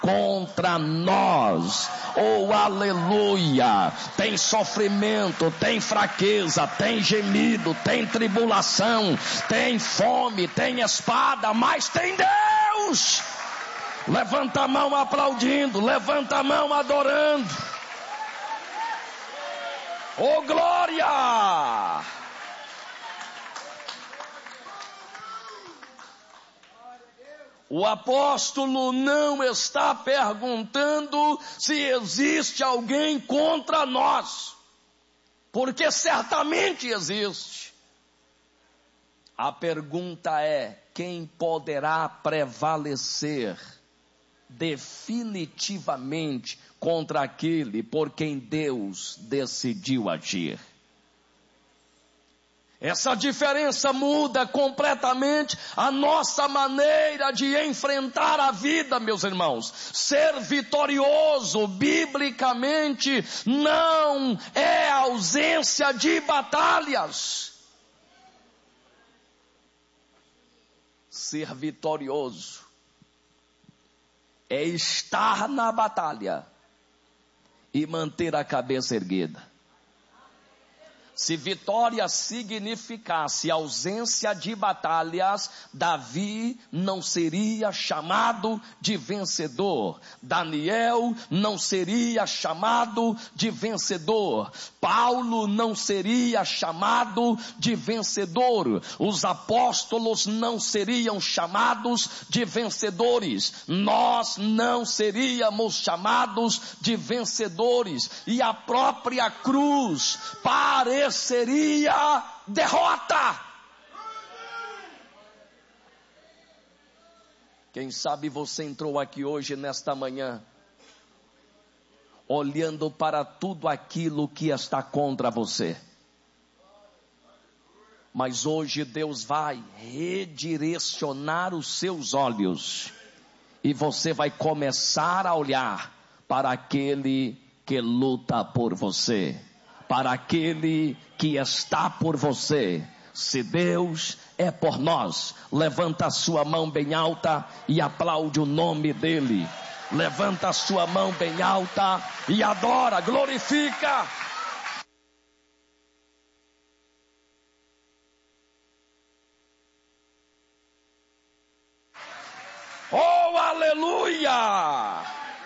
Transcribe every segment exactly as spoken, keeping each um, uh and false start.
contra nós. Oh, aleluia! Tem sofrimento, tem fraqueza, tem gemido, tem tribulação, tem fome, tem espada, mas tem Deus. Levanta a mão aplaudindo, levanta a mão adorando. Oh, glória! O apóstolo não está perguntando se existe alguém contra nós, porque certamente existe. A pergunta é: quem poderá prevalecer definitivamente contra aquele por quem Deus decidiu agir? Essa diferença muda completamente a nossa maneira de enfrentar a vida, meus irmãos. Ser vitorioso, biblicamente, não é ausência de batalhas. Ser vitorioso é estar na batalha e manter a cabeça erguida. Se vitória significasse ausência de batalhas, Davi não seria chamado de vencedor. Daniel não seria chamado de vencedor. Paulo não seria chamado de vencedor. Os apóstolos não seriam chamados de vencedores. Nós não seríamos chamados de vencedores. E a própria cruz pareceria derrota. Quem sabe você entrou aqui hoje, nesta manhã, olhando para tudo aquilo que está contra você. Mas hoje Deus vai redirecionar os seus olhos e você vai começar a olhar para aquele que luta por você, para aquele que está por você. Se Deus é por nós, levanta a sua mão bem alta e aplaude o nome dele. Levanta a sua mão bem alta e adora, glorifica. Oh, aleluia!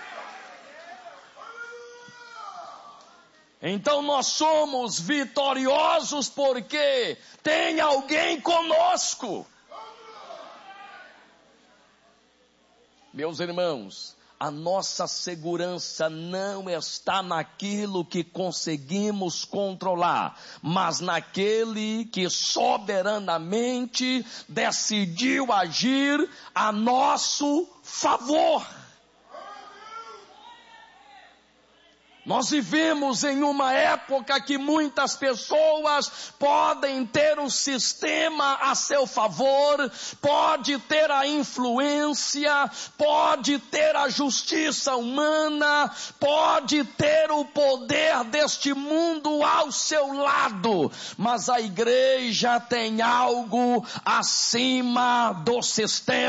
Então nós somos vitoriosos porque tem alguém conosco. Meus irmãos, a nossa segurança não está naquilo que conseguimos controlar, mas naquele que soberanamente decidiu agir a nosso favor. Nós vivemos em uma época que muitas pessoas podem ter o sistema a seu favor, pode ter a influência, pode ter a justiça humana, pode ter o poder deste mundo ao seu lado, mas a igreja tem algo acima do sistema.